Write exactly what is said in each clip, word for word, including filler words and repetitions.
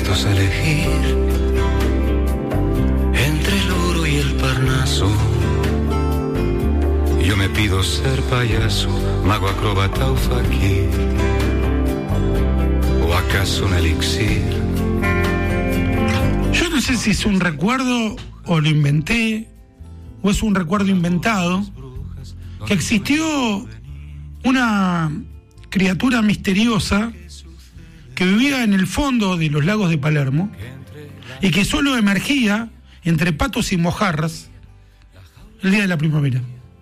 dispuestos a elegir entre el oro y el Parnaso. Yo me pido ser payaso, mago, acróbata o faquir, o acaso un elixir. Yo no sé si es un recuerdo o lo inventé, o es un recuerdo inventado, que existió una criatura misteriosa que vivía en el fondo de los lagos de Palermo y que solo emergía entre patos y mojarras el día de la primavera.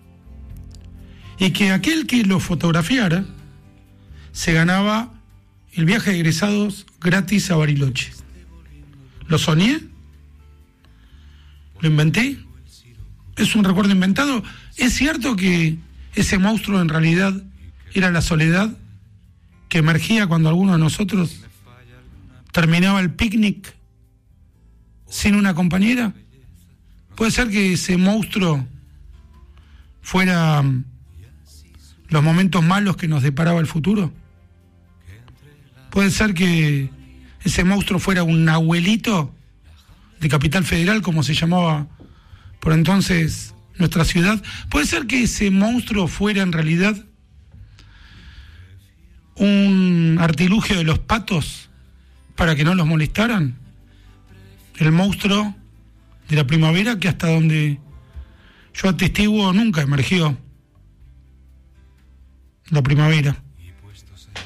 Y que aquel que lo fotografiara se ganaba el viaje de egresados gratis a Bariloche. ¿Lo soñé? ¿Lo inventé? ¿Es un recuerdo inventado? ¿Es cierto que ese monstruo en realidad era la soledad que emergía cuando alguno de nosotros terminaba el picnic sin una compañera? ¿Puede ser que ese monstruo fuera los momentos malos que nos deparaba el futuro? ¿Puede ser que ese monstruo fuera un abuelito de Capital Federal, como se llamaba por entonces nuestra ciudad? ¿Puede ser que ese monstruo fuera en realidad un artilugio de los patos para que no los molestaran? El monstruo de la primavera que hasta donde yo atestiguo nunca emergió la primavera.